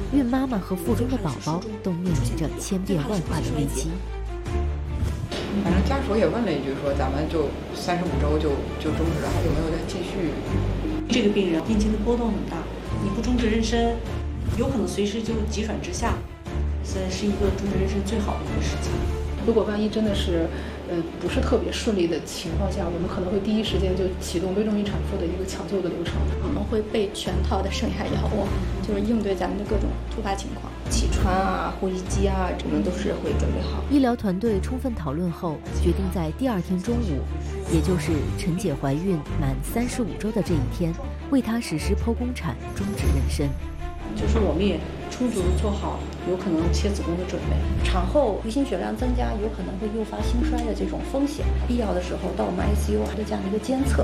孕妈妈和腹中的宝宝都面临着千变万化的危机。 反正家属也问了一句，说咱们就35周就终止了，还有没有再继续？ 这个病人病情的波动很大，你不终止妊娠，有可能随时就急转直下，所以是一个终止妊娠最好的一个时机。 如果万一真的是不是特别顺利的情况下，我们可能会第一时间就启动危重孕产妇的一个抢救的流程。 我们会备全套的生涯药物，就是应对咱们的各种突发情况。 气栓啊、呼吸机啊，这种都是会准备好。 医疗团队充分讨论后，决定在第2天中午，也就是陈姐怀孕满35周的这一天，为她实施剖宫产，终止妊娠。 就是我们也充足的做好有可能切子宫的准备。 产后鱼心血量增加，有可能会诱发心衰的这种风险，必要的时候到我们 ICU 的这样的一个监测。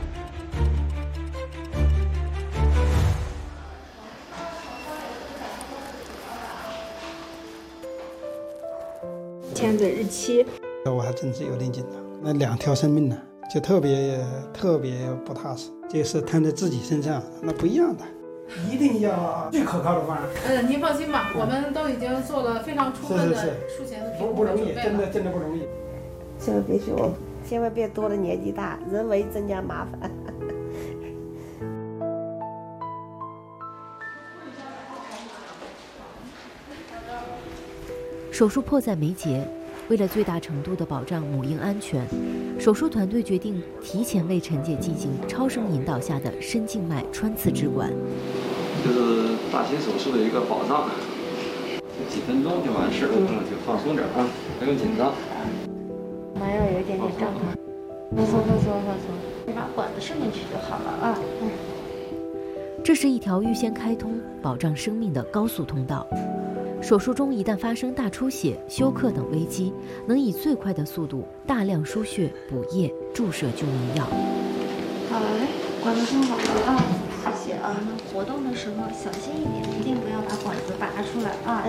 签字日期， 我还真是有点紧张。那2条生命呢，就特别不踏实。这是摊在自己身上，那不一样的。一定要最可靠的方案。 您放心吧，我们都已经做了非常充分的术前的评估不容易，真的不容易。 千万别学我，千万别多了年纪大，人为增加麻烦。 手术迫在眉睫，为了最大程度地保障母婴安全，手术团队决定提前为陈姐进行超声引导下的深静脉穿刺支管。 就是大型手术的一个保障，几分钟就完事了，就放松点啊，不用紧张。 麻药有一点点胀痛，放松，你把管子伸进去就好了啊。 这是一条预先开通、保障生命的高速通道。手术中一旦发生大出血、休克等危机，能以最快的速度大量输血、补液、注射救命药。 好嘞，管子松好了啊，谢谢啊。活动的时候小心一点，一定不要把管子拔出来啊。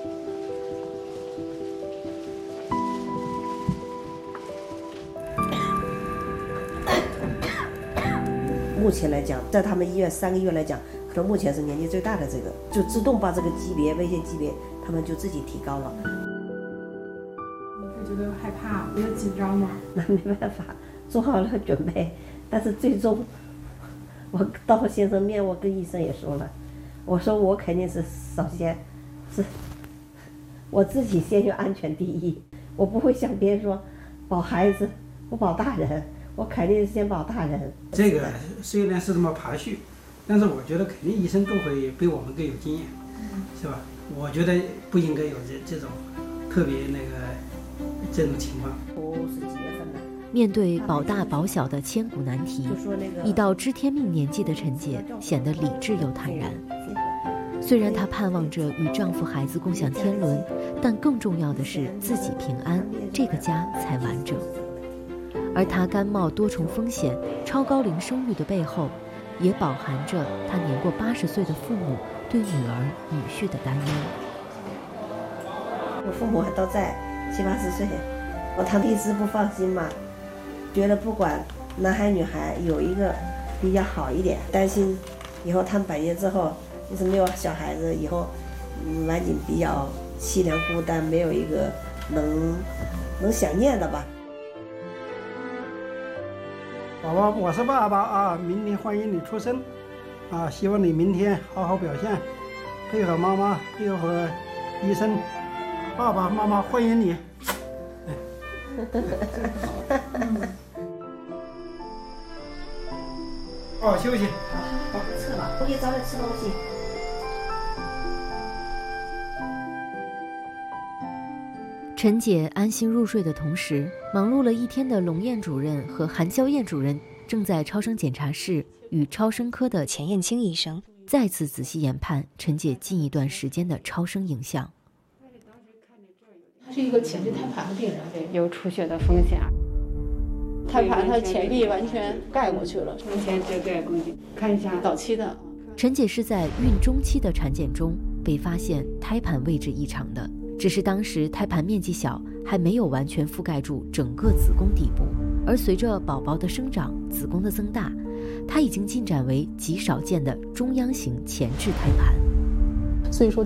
目前来讲，在他们医院3个月来讲，可能目前是年纪最大的这个，就自动把这个级别、危险级别，他们就自己提高了。 你会觉得害怕、比较紧张吗？ 那没办法，做好了准备，但是最终，我到先生面，我跟医生也说了，我说我肯定是首先是我自己先有安全第一，我不会像别人说保孩子，我保大人。我肯定是先保大人。 这个虽然是这么排序，但是我觉得肯定医生都会比我们更有经验，是吧？我觉得不应该有这种特别这种情况。 是几月份的？ 面对保大保小的千古难题，已到知天命年纪的陈姐显得理智又坦然。虽然她盼望着与丈夫孩子共享天伦，但更重要的是自己平安，这个家才完整。而她甘冒多重风险、超高龄生育的背后，也饱含着她年过80岁的父母对女儿、女婿的担忧。 我父母还都在，70、80岁，我堂弟是不放心嘛，觉得不管男孩女孩有一个比较好一点，担心以后他们100年之后，就是没有小孩子，以后晚景比较凄凉孤单，没有一个能想念的吧。 宝宝，我是爸爸啊！明天欢迎你出生，啊，希望你明天好好表现，配合妈妈，配合医生，爸爸妈妈欢迎你。哦，休息。 好，撤吧，回去早点吃东西。 陈姐安心入睡的同时，忙碌了一天的龙艳主任和韩娇艳主任正在超声检查室与超声科的钱艳青医生再次仔细研判陈姐近一段时间的超声影像。 他是一个前置胎盘的病人， 有出血的风险。胎盘它前壁完全盖过去了， 目前就盖过去，看一下早期的。 陈姐是在孕中期的产检中被发现胎盘位置异常的。只是当时胎盘面积小，还没有完全覆盖住整个子宫底部，而随着宝宝的生长，子宫的增大，它已经进展为极少见的中央型前置胎盘。 所以说